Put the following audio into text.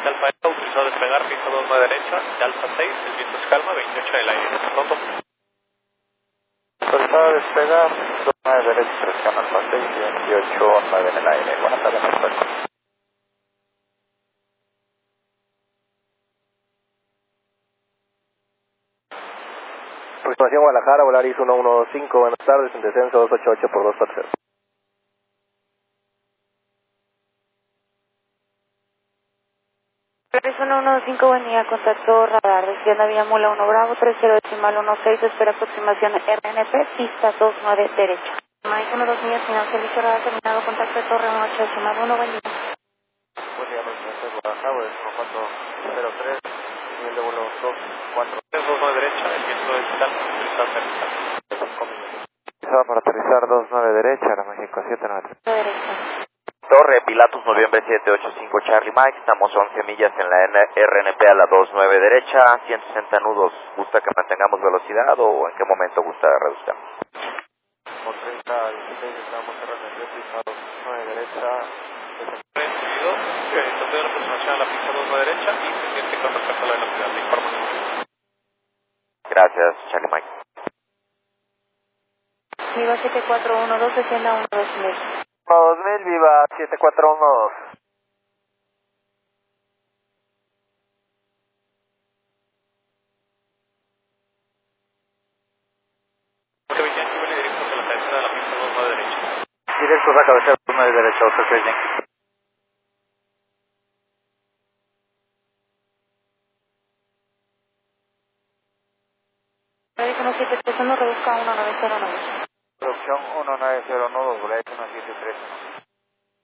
Alfa Eco, autorizado a despegar, pista 29 derecha, de Alfa 6, el viento es calma, 28 del aire. Pronto. Autorizado a despegar, 29 derecha, presión Alfa 6, 28, 9 en el aire. Buenas tardes, Alfa. Aproximación Guadalajara, Volaris 1115, buenas tardes, en descenso 288 por 240. Volaris 115, buen día, contacto radar, desviando vía Mula 1 Bravo, 30decimal 16, espera aproximación RNP, pista 29 derecha. Mike 12 millas, final servicio radar terminado, contacto de torre 18decimal 1, buen día. Buen día, presidente Guadalajara, Volaris 1403, nivel de vuelo 24. 29 derecha, el viento es calma, autorizado a aterrizar. Para aterrizar 29 derecha, a México 793. Derecha. Torre Pilatus, noviembre 785 Charlie Mike, estamos 11 millas en la RNP a la 29 derecha, 160 nudos. ¿Gusta que mantengamos velocidad o en qué momento gusta reducir? Por 30 16 estamos en RNP, pista 29 derecha. Recibido, entonces la aproximación a la pista 29 derecha y pendiente con respecto a la velocidad, le informo. Gracias, Charlie Mike. Viva 7412, descienda 12000. 2000, viva 7412. Directo a la pista 29 derecha. Directo a la cabecera 29 derecha, 8 Yankee.